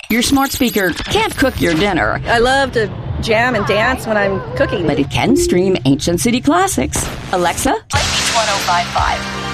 Your smart speaker can't cook your dinner. I love to jam and dance when I'm cooking. But it can stream ancient city classics. Alexa, play Beats 1055.